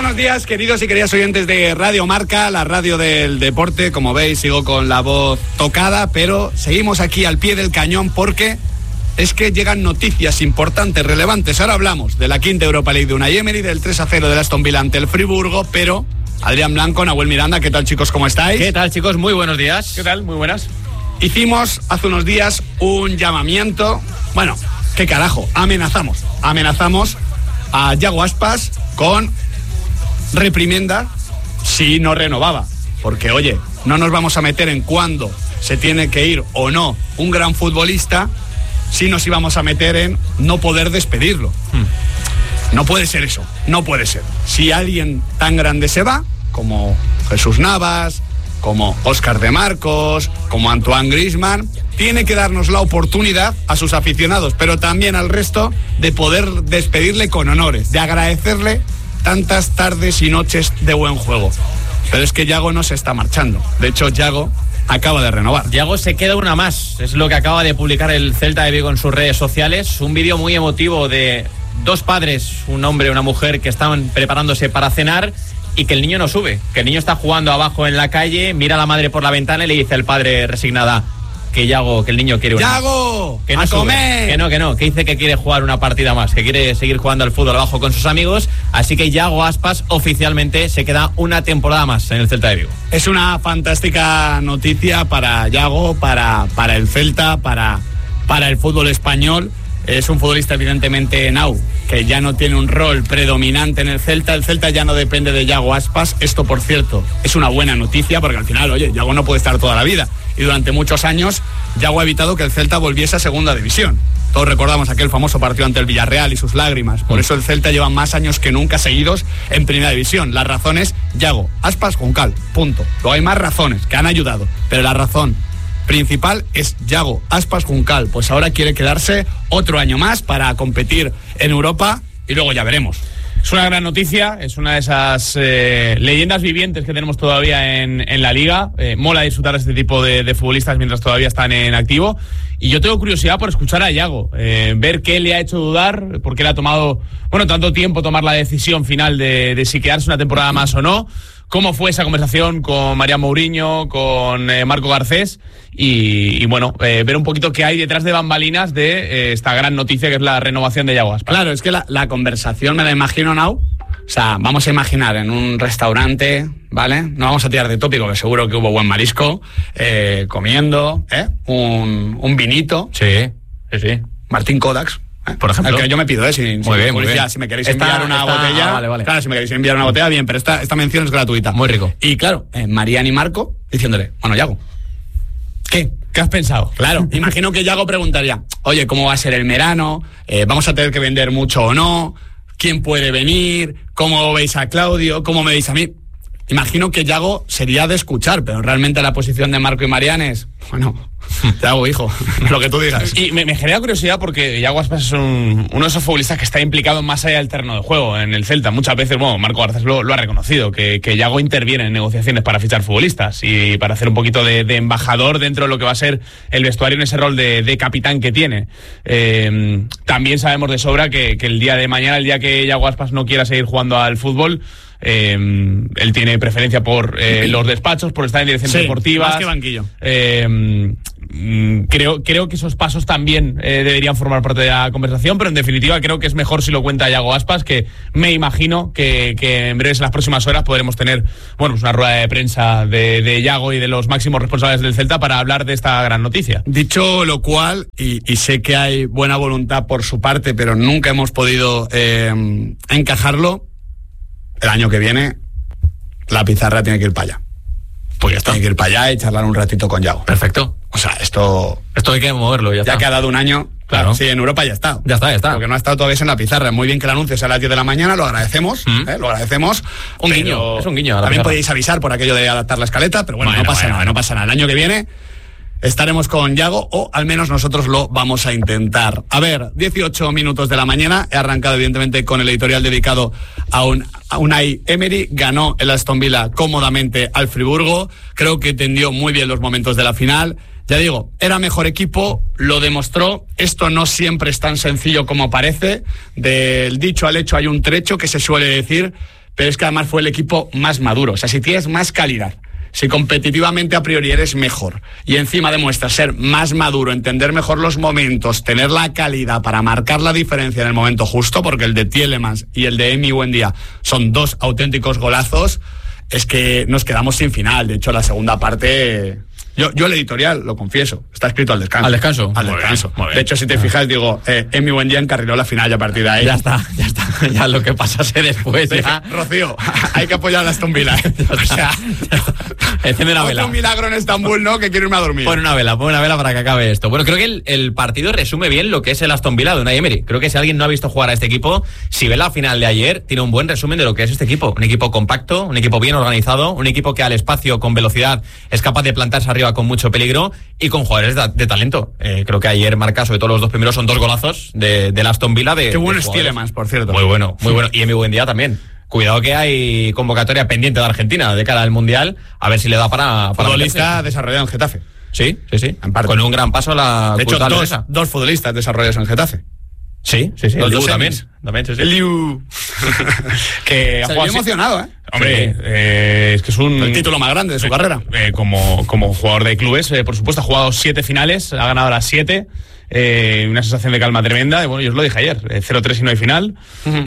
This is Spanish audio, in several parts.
Buenos días, queridos y queridas oyentes de Radio Marca, la radio del deporte. Como veis, sigo con la voz tocada, pero seguimos aquí al pie del cañón porque es que llegan noticias importantes, relevantes. Ahora hablamos de la quinta Europa League de Unai Emery, del 3-0 del Aston Villa ante el Friburgo, pero Adrián Blanco, Nahuel Miranda, ¿qué tal, chicos? ¿Cómo estáis? ¿Qué tal, chicos? Muy buenos días. ¿Qué tal? Muy buenas. Hicimos hace unos días un llamamiento, bueno, qué carajo, amenazamos a Yago Aspas con reprimenda si no renovaba, porque oye, no nos vamos a meter en cuándo se tiene que ir o no un gran futbolista, si nos íbamos a meter en no poder despedirlo. No puede ser eso, no puede ser. Si alguien tan grande se va, como Jesús Navas, como Óscar de Marcos, como Antoine Griezmann, tiene que darnos la oportunidad a sus aficionados, pero también al resto, de poder despedirle con honores, de agradecerle tantas tardes y noches de buen juego. Pero es que Yago no se está marchando. De hecho, Yago acaba de renovar. Yago se queda una más. Es lo que acaba de publicar el Celta de Vigo en sus redes sociales. Un vídeo muy emotivo de dos padres, un hombre y una mujer, que estaban preparándose para cenar y que el niño no sube. Que el niño está jugando abajo en la calle, mira a la madre por la ventana y le dice al padre resignada que Yago, que el niño quiere una. ¡Yago! Que no ¡A sube. comer! Que no, que dice que quiere jugar una partida más, que quiere seguir jugando al fútbol abajo con sus amigos. Así que Yago Aspas oficialmente se queda una temporada más en el Celta de Vigo. Es una fantástica noticia para Yago, para el Celta, para el fútbol español. Es un futbolista evidentemente que ya no tiene un rol predominante en el Celta. El Celta ya no depende de Yago Aspas. Esto, por cierto, es una buena noticia porque al final, oye, Yago no puede estar toda la vida. Y durante muchos años Yago ha evitado que el Celta volviese a segunda división. Todos recordamos aquel famoso partido ante el Villarreal y sus lágrimas. Por eso el Celta lleva más años que nunca seguidos en primera división. La razón es Yago Aspas Juncal, punto. Luego hay más razones que han ayudado, pero la razón principal es Yago Aspas Juncal. Pues ahora quiere quedarse otro año más para competir en Europa y luego ya veremos. Es una gran noticia, es una de esas leyendas vivientes que tenemos todavía en la liga. Mola disfrutar de este tipo de futbolistas mientras todavía están en activo. Y yo tengo curiosidad por escuchar a Yago, ver qué le ha hecho dudar, por qué le ha tomado, tanto tiempo tomar la decisión final de si quedarse una temporada más o no. ¿Cómo fue esa conversación con Marián Mourinho, con Marco Garcés? Y ver un poquito qué hay detrás de bambalinas de esta gran noticia que es la renovación de Yago Aspas. Claro, es que la conversación me la imagino, Nau. O sea, vamos a imaginar en un restaurante, ¿vale? No vamos a tirar de tópico, que seguro que hubo buen marisco, comiendo, un vinito. Sí. Martín Kodaks. Por ejemplo. El que yo me pido, muy bien. Si me queréis enviar una botella. Vale. Claro, si me queréis enviar una botella, bien, pero esta mención es gratuita. Muy rico. Y claro, Marián y Marco diciéndole, Yago, ¿qué has pensado? Claro, imagino que Yago preguntaría, oye, ¿cómo va a ser el verano? ¿Vamos a tener que vender mucho o no? ¿Quién puede venir? ¿Cómo veis a Claudio? ¿Cómo me veis a mí? Imagino que Yago sería de escuchar, pero realmente la posición de Marco y Marián es, Yago, hijo, lo que tú digas. Y me genera curiosidad porque Yago Aspas es uno de esos futbolistas que está implicado más allá del terreno de juego en el Celta. Muchas veces, Marco Garcés lo ha reconocido, que Yago interviene en negociaciones para fichar futbolistas y para hacer un poquito de embajador dentro de lo que va a ser el vestuario en ese rol de capitán que tiene. También sabemos de sobra que el día de mañana, el día que Yago Aspas no quiera seguir jugando al fútbol, él tiene preferencia por los despachos, por estar en dirección deportiva. Más que banquillo. Creo que esos pasos también deberían formar parte de la conversación, pero en definitiva creo que es mejor si lo cuenta Yago Aspas, que me imagino que en breves, en las próximas horas, podremos tener una rueda de prensa de Yago y de los máximos responsables del Celta para hablar de esta gran noticia. Dicho lo cual, y sé que hay buena voluntad por su parte, pero nunca hemos podido encajarlo, el año que viene la pizarra tiene que ir para allá. Pues ya está. Tiene que ir para allá y charlar un ratito con Yago. Perfecto. O sea, esto hay que moverlo, ya está. Que ha dado un año. Claro. Sí, en Europa ya está. Ya está. Porque no ha estado todavía en la pizarra. Muy bien que el anuncio sea a las 10 de la mañana, lo agradecemos. Lo agradecemos. Guiño. Es un guiño. También podéis avisar por aquello de adaptar la escaleta, pero no pasa nada. El año que viene estaremos con Yago, o al menos nosotros lo vamos a intentar. A ver, 18 minutos de la mañana. He arrancado, evidentemente, con el editorial dedicado a Unai Emery. Ganó el Aston Villa cómodamente al Friburgo. Creo que tendió muy bien los momentos de la final. Ya digo, era mejor equipo, lo demostró. Esto no siempre es tan sencillo como parece. Del dicho al hecho hay un trecho, que se suele decir. pero es que además fue el equipo más maduro. O sea, si tienes más calidad, si competitivamente a priori eres mejor y encima demuestras ser más maduro, entender mejor los momentos, tener la calidad para marcar la diferencia en el momento justo, porque el de Tielemans y el de Emi Buendía son 2 auténticos golazos, es que nos quedamos sin final. De hecho, la segunda parte... Yo el editorial, lo confieso, está escrito al descanso. ¿Al descanso? Al descanso. De hecho, si te fijas, digo, Emi Buendía encarriló la final y a partir de ahí... Ya está. Ya lo que pasase después. Ya. Rocío, hay que apoyar a Aston Villa. O sea, enciende una vela. Otro milagro en Estambul, ¿no? Que quiero irme a dormir. Pon una vela para que acabe esto. Bueno, creo que el partido resume bien lo que es el Aston Villa de Unai Emery. Creo que si alguien no ha visto jugar a este equipo, si ve la final de ayer, tiene un buen resumen de lo que es este equipo. Un equipo compacto, un equipo bien organizado, un equipo que al espacio, con velocidad, es capaz de plantarse arriba con mucho peligro y con jugadores de talento. Creo que ayer marca, sobre todo los 2 primeros, son 2 golazos del Aston Villa. Qué bueno es Tielemans, por cierto. Muy bueno. Y Emi Buendía también. Cuidado que hay convocatoria pendiente de Argentina de cara al Mundial, a ver si le da para futbolista desarrollado en Getafe. Sí. Con un gran paso la... De hecho, 2 futbolistas desarrollados en Getafe. Sí. Los dos también. Sí. El Liu. Que se vio emocionado, ¿eh? Hombre, es que es el título más grande de su carrera. Como jugador de clubes, por supuesto, ha jugado 7 finales, ha ganado las 7. Una sensación de calma tremenda. Bueno, yo os lo dije ayer, 0-3 y no hay final. Uh-huh.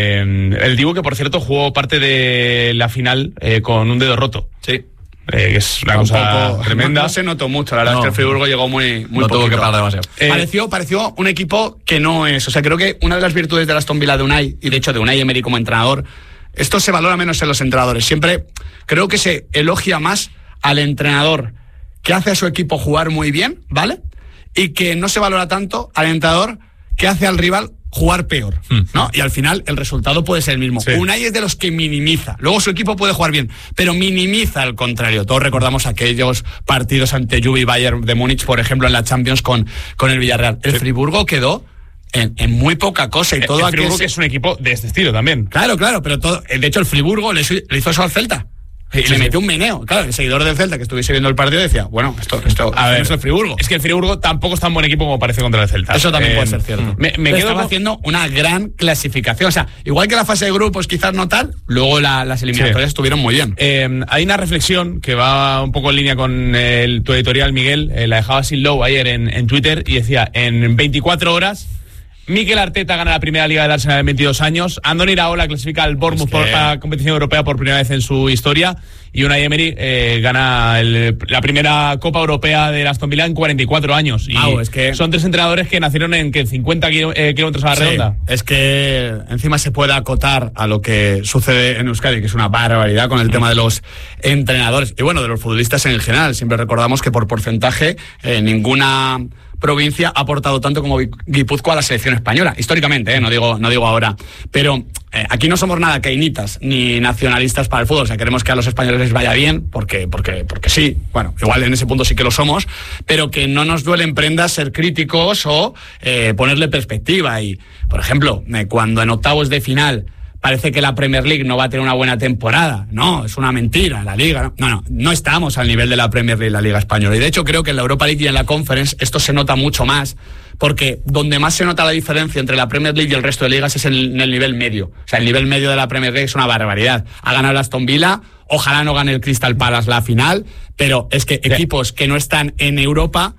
El Dibu, que por cierto jugó parte de la final con un dedo roto. Sí. Que es una cosa tremenda. No se notó mucho, la verdad es que el Friburgo llegó muy no tuvo que parar demasiado. Pareció un equipo que no es. O sea, creo que una de las virtudes de la Aston Villa de Unai, y de hecho de Unai Emery como entrenador, esto se valora menos en los entrenadores. Siempre creo que se elogia más al entrenador que hace a su equipo jugar muy bien, ¿vale? Y que no se valora tanto al entrenador que hace al rival jugar peor, ¿no? Y al final el resultado puede ser el mismo. Sí. Unai es de los que minimiza. Luego su equipo puede jugar bien, pero minimiza al contrario. Todos recordamos aquellos partidos ante Juve y Bayern de Múnich, por ejemplo, en la Champions con el Villarreal. El Friburgo quedó en muy poca cosa. Y todo el Friburgo que es un equipo de este estilo también. Claro, pero todo. De hecho, el Friburgo le hizo eso al Celta. Y le metió un meneo. Claro, el seguidor del Celta que estuviese viendo el partido decía, bueno, esto a ver, no es el Friburgo. Es que el Friburgo tampoco es tan buen equipo como parece contra el Celta. Eso también puede ser cierto. Me quedo haciendo una gran clasificación. O sea, igual que la fase de grupos quizás no tal, luego las eliminatorias estuvieron muy bien. Hay una reflexión que va un poco en línea con tu editorial, Miguel. La dejaba Sid Lowe ayer en Twitter y decía, en 24 horas... Mikel Arteta gana la primera Liga del Arsenal en 22 años. Andoni Iraola clasifica al Bournemouth por la competición europea por primera vez en su historia. Y Unai Emery gana la primera Copa Europea de Aston Villa en 44 años. Y es que son 3 entrenadores que nacieron en 50 kilómetros a la redonda. Es que encima se puede acotar a lo que sucede en Euskadi, que es una barbaridad con el tema de los entrenadores. Y bueno, de los futbolistas en general. Siempre recordamos que por porcentaje ninguna provincia ha aportado tanto como Guipúzcoa a la selección española, históricamente, no digo ahora, pero aquí no somos nada cainitas ni nacionalistas para el fútbol. O sea, queremos que a los españoles les vaya bien porque sí, bueno, igual en ese punto sí que lo somos, pero que no nos duelen prendas ser críticos o ponerle perspectiva. Y, por ejemplo, cuando en octavos de final parece que la Premier League no va a tener una buena temporada. No, es una mentira, la Liga. No estamos al nivel de la Premier League, la Liga Española. Y de hecho creo que en la Europa League y en la Conference esto se nota mucho más, porque donde más se nota la diferencia entre la Premier League y el resto de ligas es en el nivel medio. O sea, el nivel medio de la Premier League es una barbaridad. Ha ganado el Aston Villa, ojalá no gane el Crystal Palace la final, pero es que equipos que no están en Europa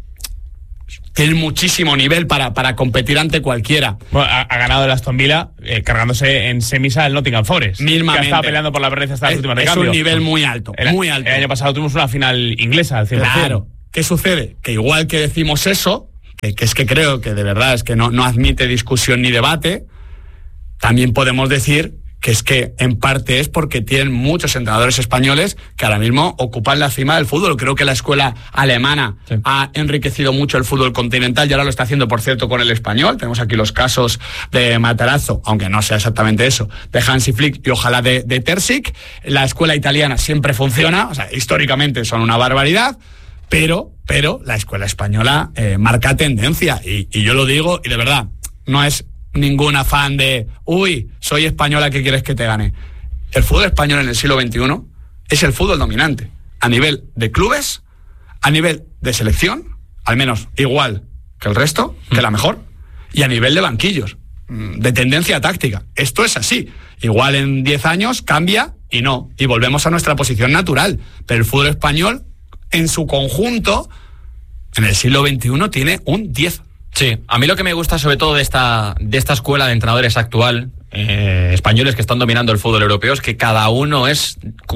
tienen muchísimo nivel para competir ante cualquiera. Bueno, ha ganado el Aston Villa cargándose en semis al Nottingham Forest, mismamente, que estaba peleando por la permanencia hasta las últimas de cambio. Es un nivel muy alto, muy alto. El año pasado tuvimos una final inglesa al 100%. Claro. ¿Qué sucede? Que igual que decimos eso, que es que creo que de verdad es que no admite discusión ni debate, también podemos decir que es que en parte es porque tienen muchos entrenadores españoles que ahora mismo ocupan la cima del fútbol. Creo que la escuela alemana ha enriquecido mucho el fútbol continental y ahora lo está haciendo, por cierto, con el español. Tenemos aquí los casos de Matarazzo, aunque no sea exactamente eso, de Hansi Flick y ojalá de Terzic. La escuela italiana siempre funciona, o sea, históricamente son una barbaridad, pero la escuela española marca tendencia y yo lo digo y de verdad, no es ningún afán de soy española, ¿qué quieres que te gane? El fútbol español en el siglo XXI es el fútbol dominante a nivel de clubes, a nivel de selección, al menos igual que el resto, que la mejor, y a nivel de banquillos, de tendencia táctica. Esto es así. Igual en 10 años cambia y volvemos a nuestra posición natural. Pero el fútbol español, en su conjunto, en el siglo XXI tiene un 10. Sí, a mí lo que me gusta sobre todo de esta escuela de entrenadores actual, españoles que están dominando el fútbol europeo, es que cada uno es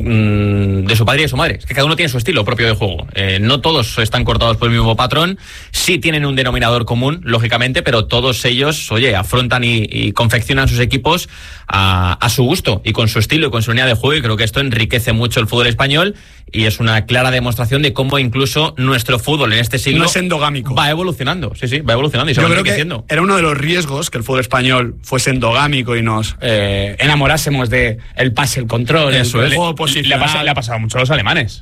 de su padre y de su madre. Es que cada uno tiene su estilo propio de juego. No todos están cortados por el mismo patrón. Sí tienen un denominador común, lógicamente, pero todos ellos, afrontan y confeccionan sus equipos a su gusto y con su estilo y con su línea de juego, y creo que esto enriquece mucho el fútbol español y es una clara demostración de cómo incluso nuestro fútbol en este siglo no es endogámico. Va evolucionando, va evolucionando y se va enriqueciendo. Era uno de los riesgos que el fútbol español fuese endogámico y nos enamorásemos de el pase, el control, el juego posicional. Le ha pasado mucho a los alemanes.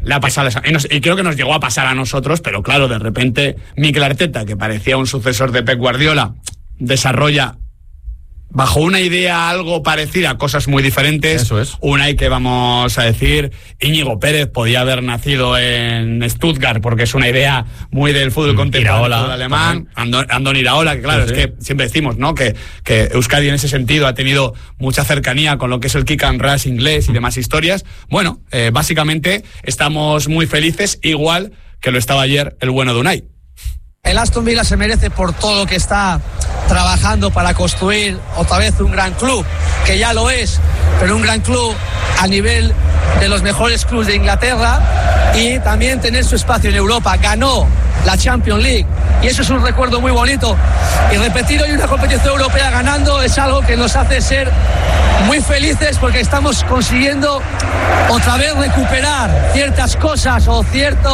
Y creo que nos llegó a pasar a nosotros, pero claro, de repente Mikel Arteta, que parecía un sucesor de Pep Guardiola, desarrolla bajo una idea algo parecida, cosas muy diferentes. Eso es. Unai, que vamos a decir, Íñigo Pérez podía haber nacido en Stuttgart, porque es una idea muy del fútbol contemporáneo alemán. Andón Iraola, que claro, sí. Es que siempre decimos, ¿no?, que Euskadi en ese sentido ha tenido mucha cercanía con lo que es el kick and rush inglés y demás historias. Bueno, básicamente estamos muy felices, igual que lo estaba ayer el bueno de Unai. El Aston Villa se merece por todo lo que está trabajando para construir otra vez un gran club, que ya lo es, pero un gran club a nivel de los mejores clubes de Inglaterra, y también tener su espacio en Europa. Ganó la Champions League y eso es un recuerdo muy bonito, y repetir hoy una competición europea ganando es algo que nos hace ser muy felices, porque estamos consiguiendo otra vez recuperar ciertas cosas o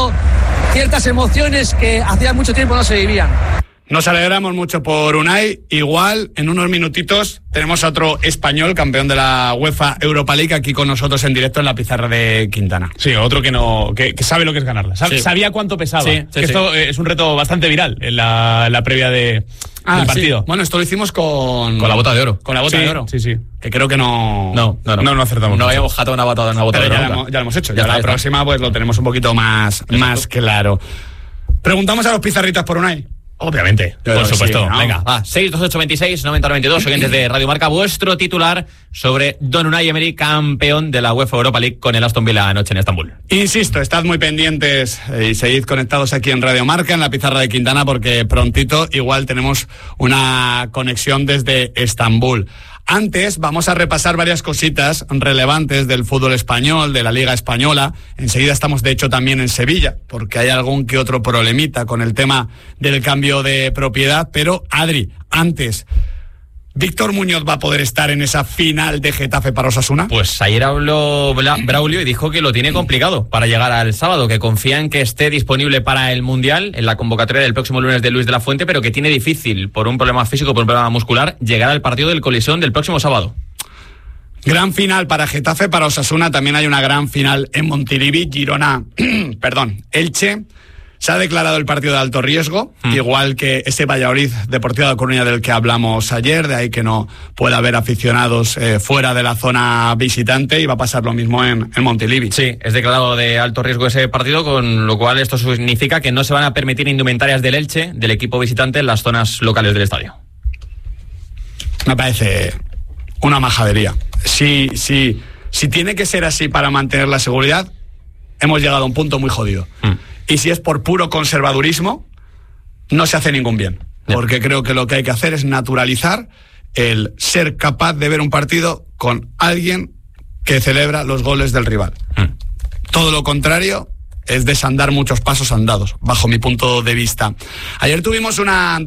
ciertas emociones que hacía mucho tiempo no se vivían. Nos alegramos mucho por Unai. Igual, en unos minutitos, tenemos a otro español, campeón de la UEFA Europa League, aquí con nosotros en directo en la pizarra de Quintana. Sí, otro que sabe lo que es ganarla. Sabía cuánto pesaba. Esto es un reto bastante viral en la previa del partido. Sí. Bueno, esto lo hicimos con la bota de oro. Con la bota de oro. Sí. Que creo que no acertamos. No habíamos jatado una bota de oro. Ya lo hemos hecho. Ya la próxima pues lo tenemos un poquito más claro. Preguntamos a los pizarritas por Unai. Obviamente, por supuesto. Sí, ¿no? Venga, 62826-9092, oyentes de Radio Marca, vuestro titular sobre Don Unai Emery, campeón de la UEFA Europa League con el Aston Villa anoche en Estambul. Insisto, estad muy pendientes y seguid conectados aquí en Radio Marca, en la pizarra de Quintana, porque prontito igual tenemos una conexión desde Estambul. Antes vamos a repasar varias cositas relevantes del fútbol español, de la Liga Española. Enseguida estamos, de hecho, también en Sevilla, porque hay algún que otro problemita con el tema del cambio de propiedad. Pero, Adri, antes, ¿Víctor Muñoz va a poder estar en esa final de Getafe para Osasuna? Pues ayer habló Braulio y dijo que lo tiene complicado para llegar al sábado, que confía en que esté disponible para el Mundial en la convocatoria del próximo lunes de Luis de la Fuente, pero que tiene difícil, por un problema físico, por un problema muscular, llegar al partido del Colisón del próximo sábado. Gran final para Getafe, para Osasuna. También hay una gran final en Montilivi, Girona, Elche. Se ha declarado el partido de alto riesgo, igual que ese Valladolid Deportivo de Coruña del que hablamos ayer, de ahí que no pueda haber aficionados fuera de la zona visitante, y va a pasar lo mismo en Montilivi. Sí, es declarado de alto riesgo ese partido, con lo cual esto significa que no se van a permitir indumentarias del Elche, del equipo visitante, en las zonas locales del estadio. Me parece una majadería. Si tiene que ser así para mantener la seguridad, hemos llegado a un punto muy jodido. Y si es por puro conservadurismo, no se hace ningún bien. Porque creo que lo que hay que hacer es naturalizar el ser capaz de ver un partido con alguien que celebra los goles del rival. Todo lo contrario es desandar muchos pasos andados, bajo mi punto de vista. Ayer tuvimos una